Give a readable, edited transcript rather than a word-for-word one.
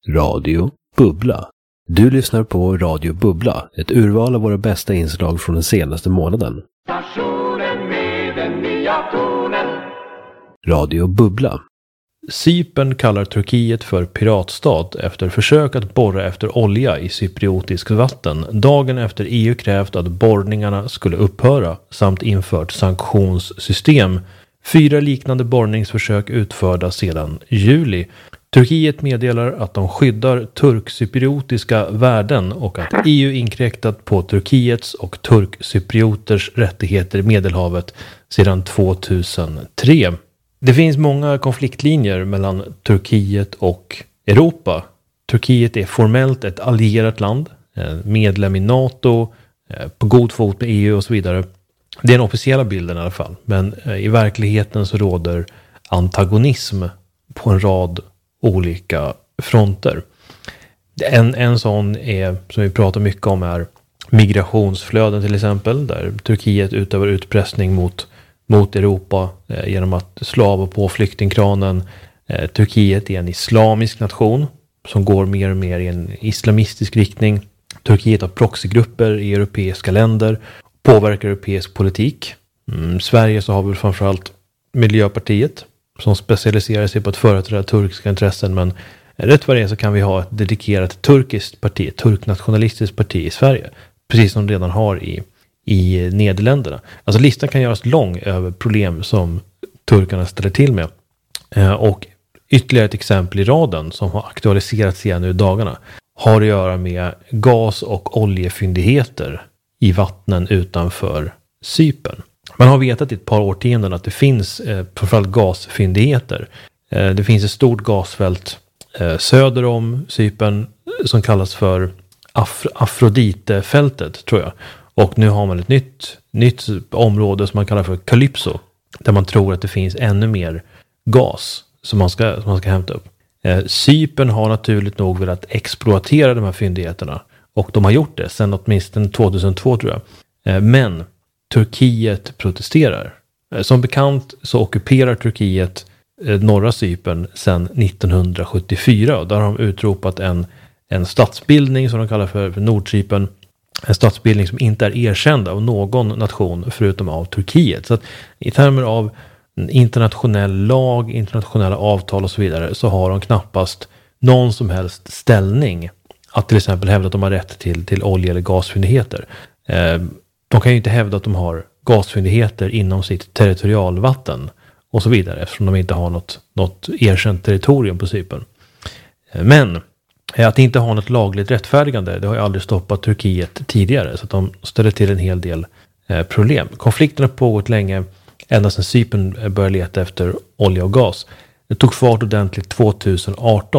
Radio Bubbla. Du lyssnar på Radio Bubbla, ett urval av våra bästa inslag från den senaste månaden. Stationen med den nya tonen. Radio Bubbla. Cypern kallar Turkiet för piratstat efter försök att borra efter olja i cypriotisk vatten, dagen efter EU krävt att borrningarna skulle upphöra samt infört sanktionssystem. 4 liknande borrningsförsök utförda sedan juli. Turkiet meddelar att de skyddar turkcypriotiska värden och att EU inkräktat på Turkiets och turkcyprioters rättigheter i Medelhavet sedan 2003. Det finns många konfliktlinjer mellan Turkiet och Europa. Turkiet är formellt ett allierat land, medlem i NATO, på god fot med EU och så vidare. Det är den officiella bilden i alla fall. Men i verkligheten så råder antagonism på en rad olika fronter. En sån är, som vi pratar mycket om, är migrationsflöden till exempel, där Turkiet utövar utpressning mot Europa genom att slå av och på flyktingkranen. Turkiet är en islamisk nation som går mer och mer i en islamistisk riktning. Turkiet har proxygrupper i europeiska länder, påverkar europeisk politik. Sverige så har vi framförallt Miljöpartiet som specialiserar sig på att företräda turkiska intressen, men rätt vad det är så kan vi ha ett dedikerat turkiskt parti, ett turknationalistiskt parti i Sverige, precis som de redan har i Nederländerna. Alltså listan kan göras lång över problem som turkarna ställer till med. Och ytterligare ett exempel i raden som har aktualiserats igen nu i dagarna har att göra med gas- och oljefyndigheter i vattnen utanför Cypern. Man har vetat i ett par årtionden att det finns framförallt gasfyndigheter. Det finns ett stort gasfält söder om Cypern som kallas för Afroditefältet, tror jag. Och nu har man ett nytt område som man kallar för Calypso, där man tror att det finns ännu mer gas som man ska hämta upp. Cypern har naturligt nog velat exploatera de här fyndigheterna, och de har gjort det sedan åtminstone 2002, tror jag. Men Turkiet protesterar. Som bekant så ockuperar Turkiet norra Cypern sedan 1974, och där har de utropat en statsbildning som de kallar för Nordcypern. En statsbildning som inte är erkänd av någon nation förutom av Turkiet. Så att i termer av internationell lag, internationella avtal och så vidare, så har de knappast någon som helst ställning att till exempel hävda att de har rätt till olje- eller gasfyndigheter. De kan ju inte hävda att de har gasfyndigheter inom sitt territorialvatten och så vidare, eftersom de inte har något erkänt territorium på Cypern. Men att inte ha något lagligt rättfärdigande, det har ju aldrig stoppat Turkiet tidigare, så att de ställer till en hel del problem. Konflikten har pågått länge, ända sedan Cypern började leta efter olja och gas. Det tog fart ordentligt 2018.